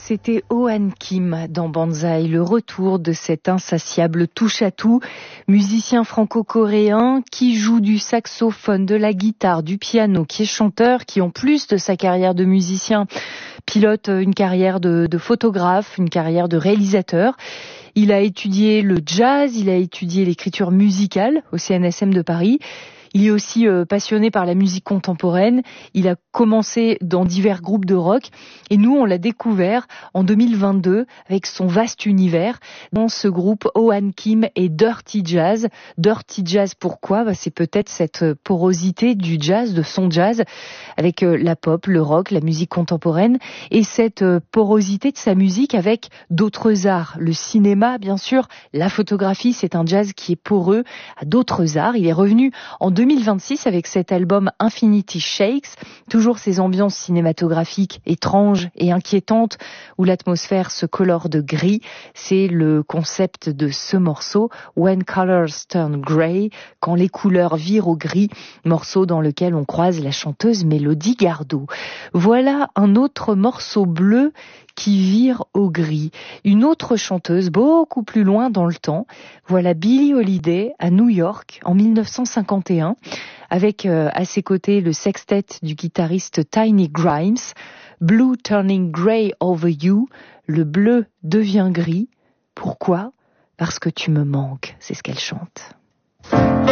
C'était Oan Kim dans Banzai, le retour de cet insatiable touche-à-tout, musicien franco-coréen qui joue du saxophone, de la guitare, du piano, qui est chanteur, qui en plus de sa carrière de musicien pilote une carrière de photographe, une carrière de réalisateur. Il a étudié le jazz, il a étudié l'écriture musicale au CNSM de Paris. Il est aussi passionné par la musique contemporaine. Il a commencé dans divers groupes de rock. Et nous, on l'a découvert en 2022 avec son vaste univers dans ce groupe Oan Kim et Dirty Jazz. Dirty Jazz, pourquoi ? C'est peut-être cette porosité du jazz, de son jazz, avec la pop, le rock, la musique contemporaine. Et cette porosité de sa musique avec d'autres arts. Le cinéma, bien sûr. La photographie, c'est un jazz qui est poreux à d'autres arts. Il est revenu en 2026 avec cet album Infinity Shakes, toujours ces ambiances cinématographiques étranges et inquiétantes où l'atmosphère se colore de gris. C'est le concept de ce morceau, When Colors Turn Grey, quand les couleurs virent au gris, morceau dans lequel on croise la chanteuse Mélodie Gardot. Voilà un autre morceau bleu qui vire au gris. Une autre chanteuse beaucoup plus loin dans le temps. Voilà Billie Holiday à New York en 1951 avec à ses côtés le sextet du guitariste Tiny Grimes. Blue turning grey over you. Le bleu devient gris. Pourquoi ? Parce que tu me manques. C'est ce qu'elle chante.